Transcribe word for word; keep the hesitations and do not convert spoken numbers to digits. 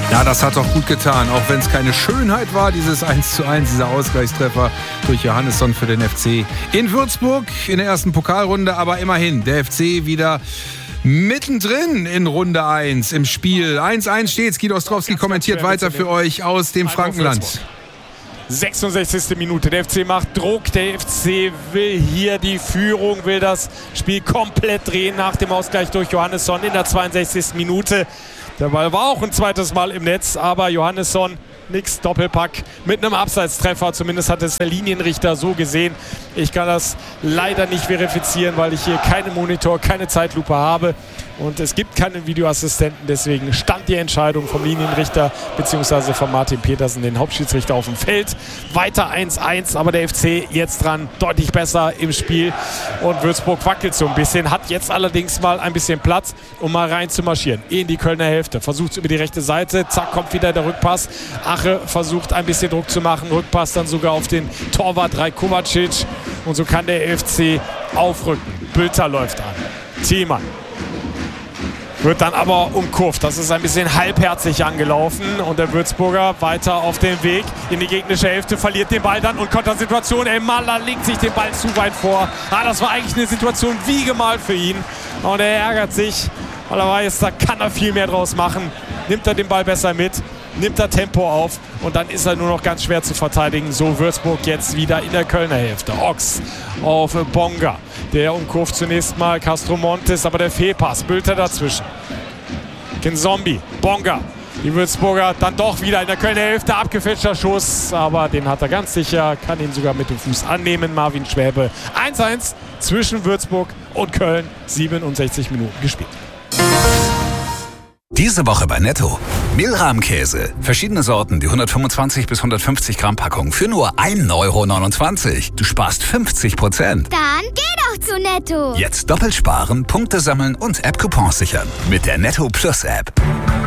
Ja, das hat doch gut getan, auch wenn es keine Schönheit war, dieses eins zu eins, dieser Ausgleichstreffer durch Johannesson für den F C in Würzburg in der ersten Pokalrunde. Aber immerhin, der F C wieder mittendrin in Runde eins im Spiel. eins eins steht's. Guido Ostrowski kommentiert weiter für euch aus dem Frankenland. sechsundsechzigste Minute. Der F C macht Druck. Der F C will hier die Führung, will das Spiel komplett drehen nach dem Ausgleich durch Johannesson in der zweiundsechzigsten Minute. Der Ball war auch ein zweites Mal im Netz, aber Johannesson, nix, Doppelpack mit einem Abseitstreffer. Zumindest hat es der Linienrichter so gesehen. Ich kann das leider nicht verifizieren, weil ich hier keinen Monitor, keine Zeitlupe habe. Und es gibt keinen Videoassistenten, deswegen stand die Entscheidung vom Linienrichter bzw. von Martin Petersen, den Hauptschiedsrichter, auf dem Feld. Weiter eins eins, aber der F C jetzt dran, deutlich besser im Spiel. Und Würzburg wackelt so ein bisschen, hat jetzt allerdings mal ein bisschen Platz, um mal rein zu marschieren in die Kölner Hälfte. Versucht es über die rechte Seite, zack, kommt wieder der Rückpass. Ache versucht ein bisschen Druck zu machen, Rückpass dann sogar auf den Torwart Rajkovacic. Und so kann der F C aufrücken. Bülter läuft an. Thielmann wird dann aber umkurvt. Das ist ein bisschen halbherzig angelaufen. Und der Würzburger weiter auf dem Weg in die gegnerische Hälfte, verliert den Ball dann und Kontersituation. Elmala legt sich den Ball zu weit vor. Ah, das war eigentlich eine Situation wie gemalt für ihn. Und er ärgert sich, weil er weiß, da kann er viel mehr draus machen. Nimmt er den Ball besser mit, nimmt er Tempo auf und dann ist er nur noch ganz schwer zu verteidigen. So Würzburg jetzt wieder in der Kölner Hälfte. Ochs auf Bonga. Der umkurvt zunächst mal Castro Montes, aber der Fehlpass. Bülter dazwischen. Kinzombie, Bonga. Die Würzburger dann doch wieder in der Kölner Hälfte. Abgefälschter Schuss, aber den hat er ganz sicher. Kann ihn sogar mit dem Fuß annehmen. Marvin Schwäbe. eins eins zwischen Würzburg und Köln. siebenundsechzig Minuten gespielt. Diese Woche bei Netto. Mehlrahmkäse. Verschiedene Sorten, die hundertfünfundzwanzig bis hundertfünfzig Gramm Packung für nur ein Euro neunundzwanzig. Du sparst fünfzig Prozent. Dann geh doch zu Netto. Jetzt doppelt sparen, Punkte sammeln und App-Coupons sichern. Mit der Netto Plus App.